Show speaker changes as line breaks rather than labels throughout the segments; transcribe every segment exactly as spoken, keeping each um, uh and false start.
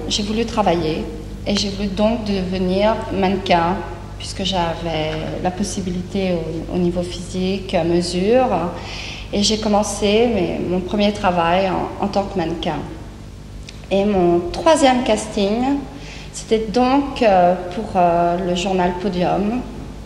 j'ai voulu travailler et j'ai voulu donc devenir mannequin puisque j'avais la possibilité au, au niveau physique, mesure. Et j'ai commencé mais, mon premier travail en, en tant que mannequin. Et mon troisième casting, c'était donc euh, pour euh, le journal Podium.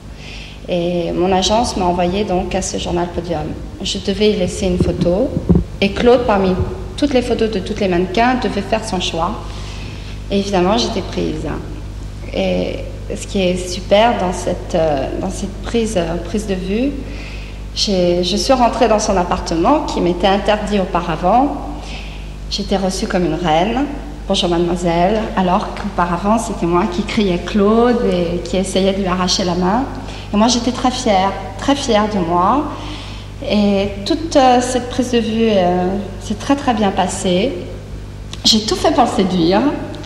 Et mon agence m'a envoyé donc à ce journal Podium. Je devais y laisser une photo. Et Claude, parmi toutes les photos de tous les mannequins, devait faire son choix. Et évidemment, j'étais prise. Et ce qui est super dans cette, euh, dans cette prise, euh, prise de vue, j'ai, je suis rentrée dans son appartement qui m'était interdit auparavant. J'étais reçue comme une reine. Bonjour mademoiselle, alors qu'auparavant c'était moi qui criais Claude et qui essayais de lui arracher la main. Et moi j'étais très fière, très fière de moi. Et toute euh, cette prise de vue euh, s'est très très bien passée. J'ai tout fait pour le séduire,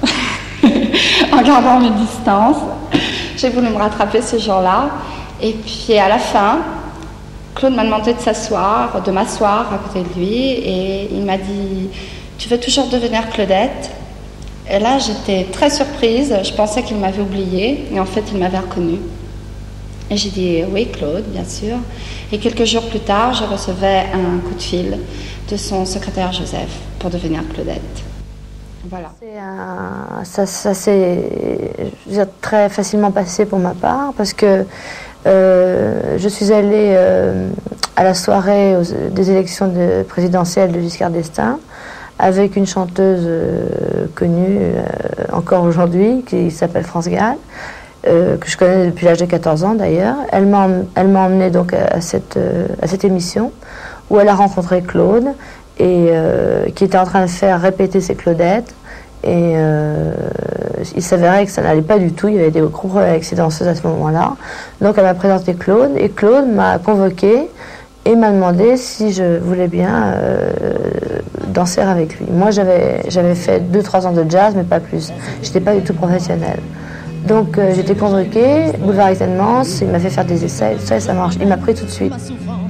en gardant mes distances. J'ai voulu me rattraper ce jour-là. Et puis à la fin, Claude m'a demandé de s'asseoir, de m'asseoir à côté de lui. Et il m'a dit, tu veux toujours devenir Claudette ? Et là, j'étais très surprise. Je pensais qu'il m'avait oubliée, mais en fait, il m'avait reconnue. Et j'ai dit oui, Claude, bien sûr. Et quelques jours plus tard, je recevais un coup de fil de son secrétaire Joseph pour devenir Claudette. Voilà.
C'est un, ça, ça s'est très facilement passé pour ma part parce que euh, je suis allée euh, à la soirée aux, des élections de, présidentielles de Giscard d'Estaing avec une chanteuse euh, connue euh, encore aujourd'hui qui s'appelle France Gall, euh, que je connais depuis l'âge de quatorze ans d'ailleurs. Elle m'a elle m'a emmenée donc à cette, euh, à cette émission où elle a rencontré Claude et euh, qui était en train de faire répéter ses Claudettes. Et euh, il s'avérait que ça n'allait pas du tout, il y avait des gros problèmes avec ses danseuses à ce moment-là. Donc elle m'a présenté Claude et Claude m'a convoqué et m'a demandé si je voulais bien euh, danser avec lui. Moi j'avais j'avais fait deux trois ans de jazz mais pas plus, j'étais pas du tout professionnelle. Donc euh, j'étais convoquée, Boulevard Événements, il m'a fait faire des essais, tout ça et ça marche, il m'a pris tout de suite.